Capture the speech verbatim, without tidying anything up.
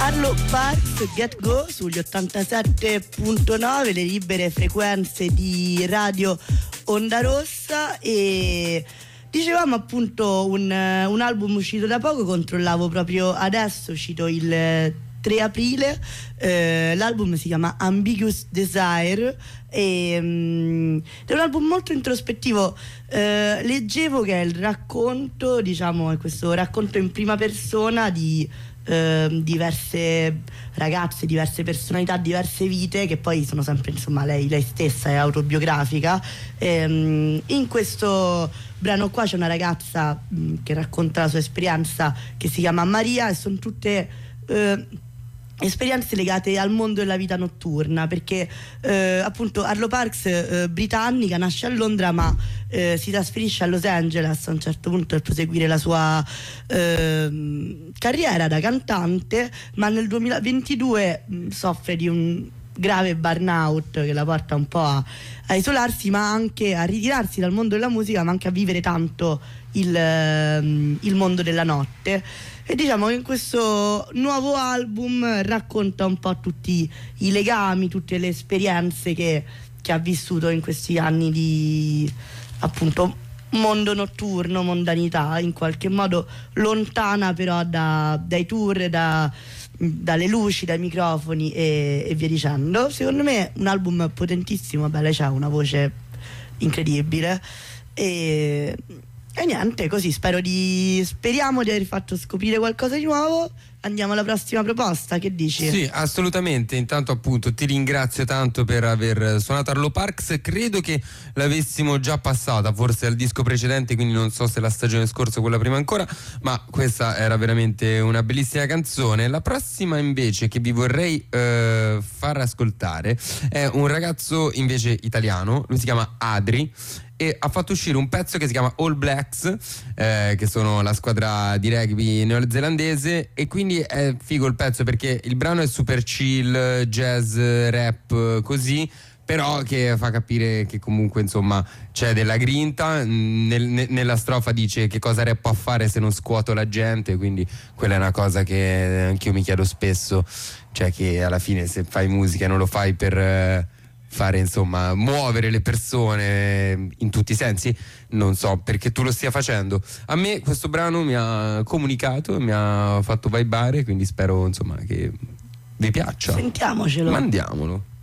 Arlo Parks, Get Go sugli ottantasette virgola nove, le libere frequenze di Radio Onda Rossa. E dicevamo appunto un, un album uscito da poco, controllavo proprio adesso, uscito il tre aprile, eh, l'album si chiama Ambiguous Desire e, um, è un album molto introspettivo. Eh, leggevo che è il racconto, diciamo, è questo racconto in prima persona di eh, diverse ragazze, diverse personalità, diverse vite, che poi sono sempre, insomma, lei, lei stessa è autobiografica. E, um, in questo brano qua c'è una ragazza mh, che racconta la sua esperienza, che si chiama Maria, e sono tutte eh, esperienze legate al mondo della vita notturna, perché eh, appunto Arlo Parks, eh, britannica, nasce a Londra ma eh, si trasferisce a Los Angeles a un certo punto per proseguire la sua eh, carriera da cantante, ma nel duemilaventidue mh, soffre di un grave burnout che la porta un po' a, a isolarsi, ma anche a ritirarsi dal mondo della musica, ma anche a vivere tanto il, il mondo della notte. E diciamo che in questo nuovo album racconta un po' tutti i legami, tutte le esperienze che, che ha vissuto in questi anni di appunto mondo notturno, mondanità, in qualche modo lontana però da, dai tour, da, dalle luci, dai microfoni e, e via dicendo. Secondo me è un album potentissimo. Beh, lei ha una voce incredibile e... E niente, così spero di speriamo di aver fatto scoprire qualcosa di nuovo. Andiamo alla prossima proposta, che dici? Sì, assolutamente. Intanto appunto ti ringrazio tanto per aver suonato Arlo Parks. Credo che l'avessimo già passata forse al disco precedente, quindi non so se la stagione scorsa o quella prima ancora, ma questa era veramente una bellissima canzone. La prossima invece che vi vorrei eh, far ascoltare è un ragazzo invece italiano, lui si chiama Adri e ha fatto uscire un pezzo che si chiama All Blacks, eh, che sono la squadra di rugby neozelandese, e quindi è figo il pezzo perché il brano è super chill, jazz, rap, così, però che fa capire che comunque insomma c'è della grinta. Nel, ne, nella strofa dice che cosa rap può fare se non scuoto la gente, quindi quella è una cosa che anch'io mi chiedo spesso, cioè che alla fine se fai musica e non lo fai per... Eh, fare insomma muovere le persone in tutti i sensi, non so perché tu lo stia facendo. A me questo brano mi ha comunicato, mi ha fatto vibare, quindi spero insomma che vi piaccia. Sentiamocelo. Mandiamolo.